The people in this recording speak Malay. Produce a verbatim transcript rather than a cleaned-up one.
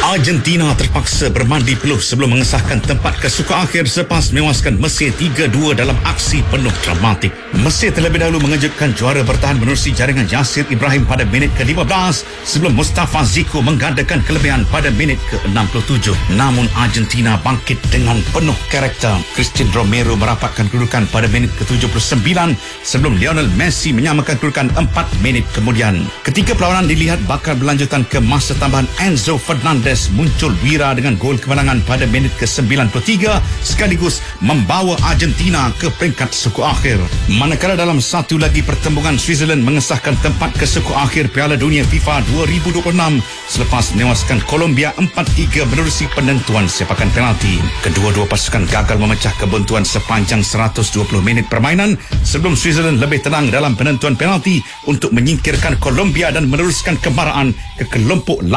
Argentina terpaksa bermandi peluh sebelum mengesahkan tempat kesuka akhir selepas menewaskan Mesir tiga dua dalam aksi penuh dramatik. Mesir terlebih dahulu mengejutkan juara bertahan menerusi jaringan Yasir Ibrahim pada minit ke lima belas sebelum Mustafa Ziko menggandakan kelebihan pada minit ke enam puluh tujuh. Namun Argentina bangkit dengan penuh karakter. Christian Romero merapatkan kedudukan pada minit ke tujuh puluh sembilan sebelum Lionel Messi menyamakan kedudukan empat minit kemudian. Ketika perlawanan dilihat bakal berlanjutan ke masa tambahan, Enzo Fernandez muncul wira dengan gol kemenangan pada minit ke sembilan puluh tiga sekaligus membawa Argentina ke peringkat suku akhir. Manakala dalam satu lagi pertembungan, Switzerland mengesahkan tempat ke suku akhir Piala Dunia FIFA dua ribu dua puluh enam selepas menewaskan Colombia empat tiga menerusi penentuan sepakan penalti. Kedua-dua pasukan gagal memecah kebuntuan sepanjang seratus dua puluh minit permainan sebelum Switzerland lebih tenang dalam penentuan penalti untuk menyingkirkan Colombia dan meneruskan kemarahan ke kelompok lain